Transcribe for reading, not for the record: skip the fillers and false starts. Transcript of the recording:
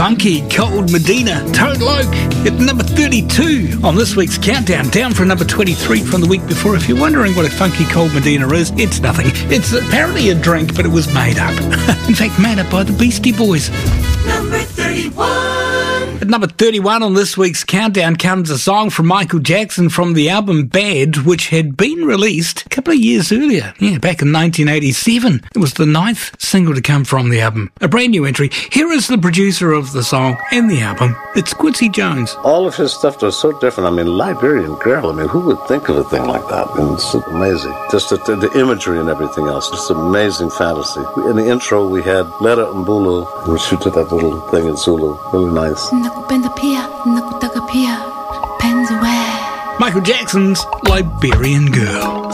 Funky Cold Medina, Toad Loke at number 32 on this week's countdown, down from number 23 from the week before. If you're wondering what a Funky Cold Medina is, it's nothing. It's apparently a drink, but it was made up. In fact, made up by the Beastie Boys. Number 31. At number 31 on this week's countdown comes a song from Michael Jackson from the album Bad, which had been released a couple of years earlier. Yeah, back in 1987. It was the 9th single to come from the album. A brand new entry. Here is the producer of the song and the album. It's Quincy Jones. All of his stuff was so different. I mean, Liberian Girl, I mean, who would think of a thing like that? I mean, it's amazing. Just the imagery and everything else. Just amazing fantasy. In the intro, we had Letta Mbulu, which she did that little thing in Zulu. Really nice. Michael Jackson's Liberian Girl.